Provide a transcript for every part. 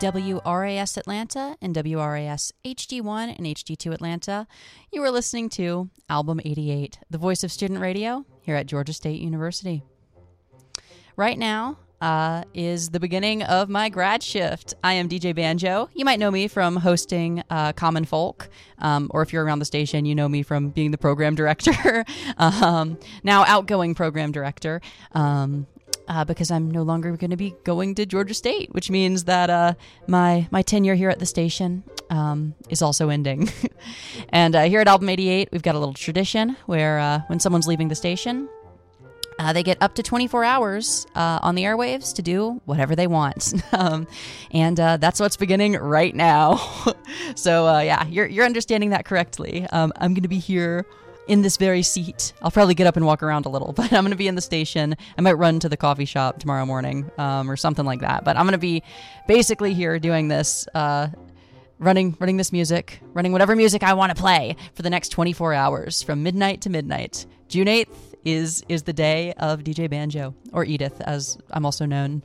WRAS Atlanta and WRAS HD1 and HD2 Atlanta. You are listening to Album 88, the voice of student radio here at Georgia State University. Right now is the beginning of my grad shift. I am DJ Banjo. You might know me from hosting Common Folk, or if you're around the station, you know me from being the program director, now outgoing program director. Because I'm no longer going to be going to Georgia State, which means that my tenure here at the station is also ending. And here at Album 88, we've got a little tradition where when someone's leaving the station, they get up to 24 hours on the airwaves to do whatever they want. And that's what's beginning right now. So yeah, you're understanding that correctly. I'm going to be here in this very seat. I'll probably get up and walk around a little, but I'm going to be in the station. I might run to the coffee shop tomorrow morning or something like that. But I'm going to be basically here doing this, running this music, running whatever music I want to play for the next 24 hours from midnight to midnight. June 8th is the day of DJ Banjo, or Edith, as I'm also known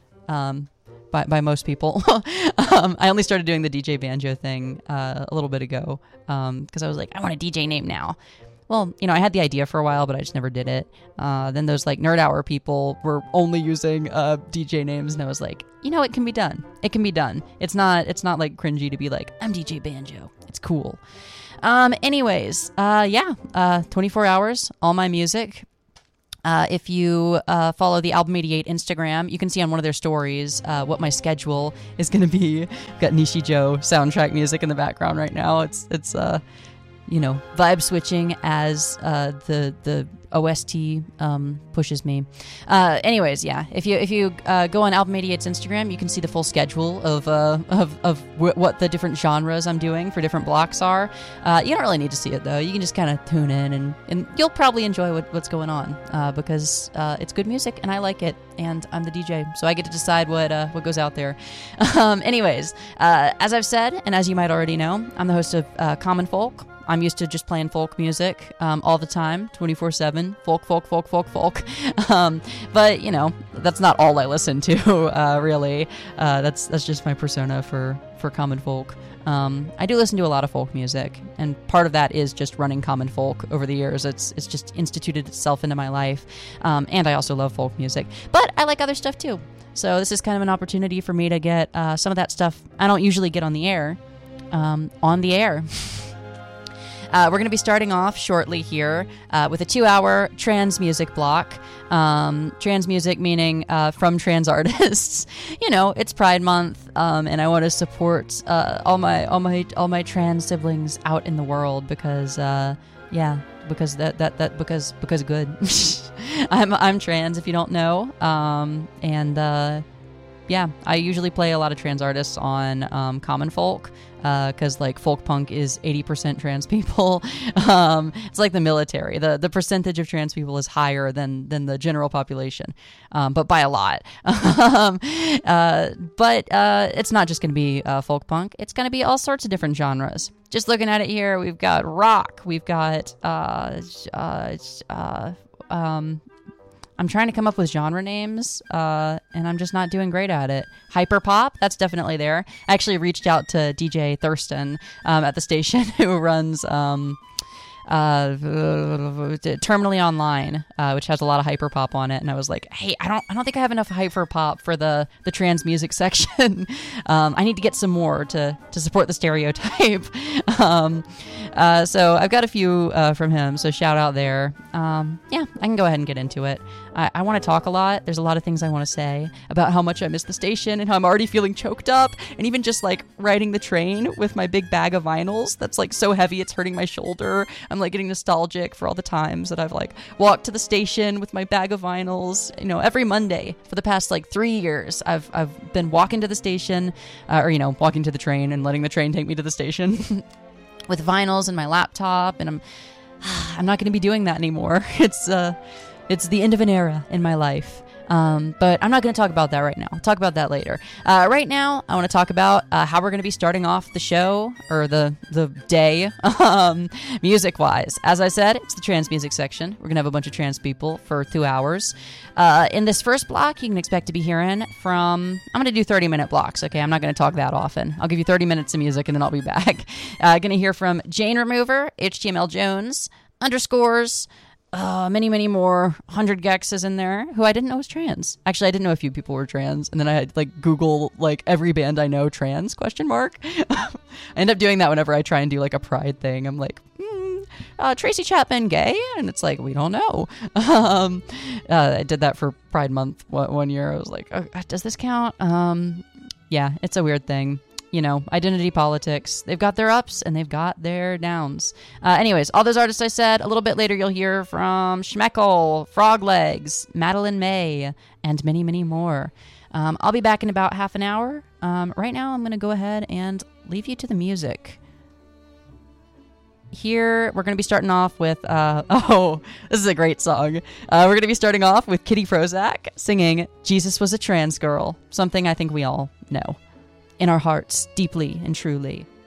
by most people. I only started doing the DJ Banjo thing a little bit ago because I was like, I want a DJ name now. Well, I had the idea for a while, but I just never did it. Then those Nerd Hour people were only using DJ names, and I was like, it can be done. It can be done. It's not cringy to be like, I'm DJ Banjo. It's cool. Anyways, 24 hours, all my music. If you follow the Album 88 Instagram, you can see on one of their stories what my schedule is going to be. I've got Nishijo soundtrack music in the background right now. It's vibe switching as the OST pushes me. Anyways, yeah. If you go on Album 88's Instagram, you can see the full schedule of what the different genres I'm doing for different blocks are. You don't really need to see it though. You can just kind of tune in and you'll probably enjoy what's going on because it's good music and I like it and I'm the DJ, so I get to decide what goes out there. Anyways, as I've said and as you might already know, I'm the host of Common Folk. I'm used to just playing folk music all the time, 24/7, folk. But, that's not all I listen to, really. That's just my persona for Common Folk. I do listen to a lot of folk music, and part of that is just running Common Folk over the years. It's just instituted itself into my life, and I also love folk music. But I like other stuff, too. So this is kind of an opportunity for me to get some of that stuff I don't usually get on the air. We're going to be starting off shortly here with a 2-hour trans music block. Trans music meaning from trans artists. It's Pride Month, and I want to support all my trans siblings out in the world because because good. I'm trans if you don't know, I usually play a lot of trans artists on Common Folk because folk punk is 80% trans people. It's like the military. The percentage of trans people is higher than the general population, but by a lot. But it's not just going to be folk punk. It's going to be all sorts of different genres. Just looking at it here, we've got rock. We've got I'm trying to come up with genre names, and I'm just not doing great at it. Hyperpop, that's definitely there. I actually reached out to DJ Thurston at the station who runs Terminally Online, which has a lot of hyperpop on it, and I was like, hey, I don't think I have enough hyperpop for the trans music section. I need to get some more to support the stereotype. So I've got a few from him, so shout out there. I can go ahead and get into it. I want to talk a lot. There's a lot of things I want to say about how much I miss the station and how I'm already feeling choked up, and even just riding the train with my big bag of vinyls that's so heavy it's hurting my shoulder. I'm getting nostalgic for all the times that I've walked to the station with my bag of vinyls. Every Monday for the past 3 years, I've been walking to the station, or walking to the train and letting the train take me to the station with vinyls and my laptop, and I'm not going to be doing that anymore. It's the end of an era in my life. But I'm not going to talk about that right now. I'll talk about that later. Right now, I want to talk about how we're going to be starting off the show, or the day, music-wise. As I said, it's the trans music section. We're going to have a bunch of trans people for 2 hours. In this first block, you can expect to be hearing from... I'm going to do 30-minute blocks, okay? I'm not going to talk that often. I'll give you 30 minutes of music, and then I'll be back. Going to hear from Jane Remover, HTML Jones, Underscores... many, many more. 100 Gex is in there, who I didn't know was trans. Actually, I didn't know a few people were trans, and then I had Google every band I know trans ? I end up doing that whenever I try and do a pride thing. I'm like, Tracy Chapman gay? And it's we don't know. I did that for Pride Month one year. I was like, oh, does this count? Yeah, it's a weird thing. Identity politics. They've got their ups and they've got their downs. Anyways, all those artists I said, a little bit later you'll hear from Schmeckel, Frog Legs, Madeline May, and many, many more. I'll be back in about half an hour. Right now I'm going to go ahead and leave you to the music. Here, we're going to be starting off with, this is a great song. We're going to be starting off with Kitty Prozac singing Jesus Was a Trans Girl, something I think we all know. In our hearts, deeply and truly.